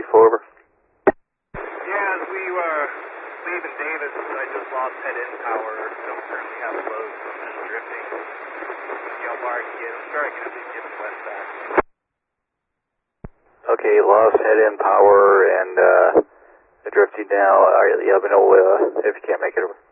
over. Yeah, as we were leaving Davis, I just lost head-in power. Don't currently have loads and drifting. Bar again. I'm sure I can at least get him west back. Okay, lost head-in power and drifting now. All right, yeah, let me know if you can't make it.